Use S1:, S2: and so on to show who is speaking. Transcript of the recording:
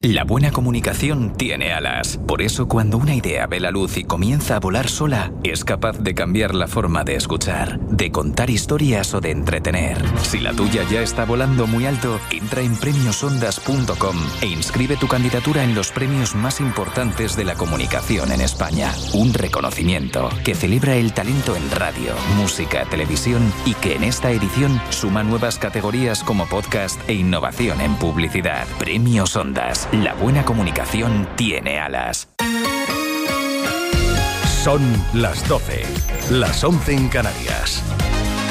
S1: La buena comunicación tiene alas. Por eso, cuando una idea ve la luz y comienza a volar sola, es capaz de cambiar la forma de escuchar, de contar historias o de entretener. Si la tuya ya está volando muy alto, entra en premiosondas.com e inscribe tu candidatura en los premios más importantes de la comunicación en España. Un reconocimiento que celebra el talento en radio, música, televisión y que en esta edición suma nuevas categorías como podcast e innovación en publicidad. Premios Ondas. La buena comunicación tiene alas.
S2: Son las 12, las 11 en Canarias.